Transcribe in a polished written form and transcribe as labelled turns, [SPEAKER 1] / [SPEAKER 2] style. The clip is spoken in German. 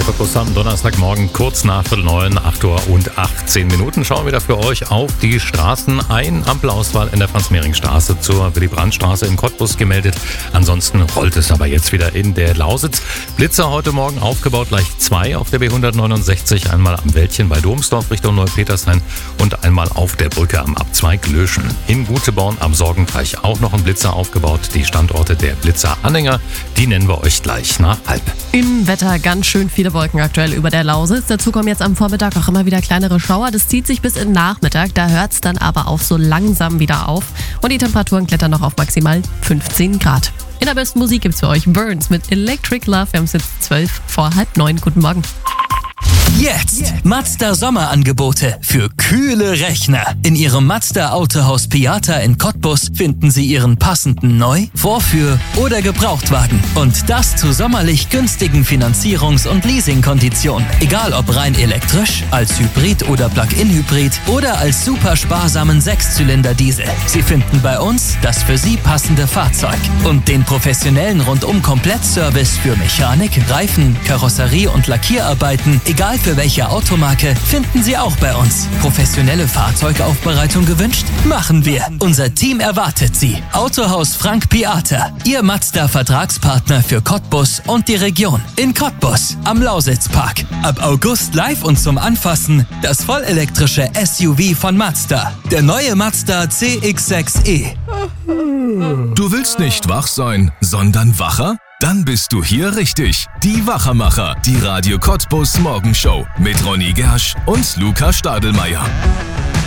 [SPEAKER 1] Radio Cottbus am Donnerstagmorgen, kurz nach 9, 8 Uhr und 18 Minuten. Schauen wir wieder für euch auf die Straßen. Ein Ampelauswahl in der Franz-Mehring-Straße zur Willy-Brandt-Straße in Cottbus gemeldet. Ansonsten rollt es aber jetzt wieder in der Lausitz. Blitzer heute Morgen aufgebaut, gleich 2 auf der B169. Einmal am Wäldchen bei Domsdorf Richtung Neupetershain und einmal auf der Brücke am Abzweig Löschen. In Guteborn am Sorgenteich auch noch ein Blitzer aufgebaut. Die Standorte der Blitzer-Anhänger, die nennen wir euch gleich nach halb.
[SPEAKER 2] Im Wetter ganz schön viele Wolken aktuell über der Lausitz. Dazu kommen jetzt am Vormittag auch immer wieder kleinere Schauer. Das zieht sich bis in den Nachmittag. Da hört es dann aber auch so langsam wieder auf. Und die Temperaturen klettern noch auf maximal 15 Grad. In der besten Musik gibt's für euch Burns mit Electric Love. Wir haben es jetzt 8:12. Guten Morgen.
[SPEAKER 3] Jetzt Mazda Sommerangebote für kühle Rechner. In Ihrem Mazda Autohaus Piata in Cottbus finden Sie Ihren passenden Neu-, Vorführ- oder Gebrauchtwagen. Und das zu sommerlich günstigen Finanzierungs- und Leasingkonditionen. Egal ob rein elektrisch, als Hybrid oder Plug-in-Hybrid oder als super sparsamen 6-Zylinder-Diesel. Sie finden bei uns das für Sie passende Fahrzeug. Und den professionellen Rundum-Komplettservice für Mechanik, Reifen, Karosserie und Lackierarbeiten, egal für welche Automarke, finden Sie auch bei uns. Professionelle Fahrzeugaufbereitung gewünscht? Machen wir. Unser Team erwartet Sie. Autohaus Frank Piata, Ihr Mazda-Vertragspartner für Cottbus und die Region. In Cottbus, am Lausitzpark. Ab August live und zum Anfassen das vollelektrische SUV von Mazda. Der neue Mazda CX-6e.
[SPEAKER 4] Du willst nicht wach sein, sondern wacher? Dann bist du hier richtig. Die Wachermacher, die Radio Cottbus Morgenshow mit Ronny Gersch und Luca Stadelmeier.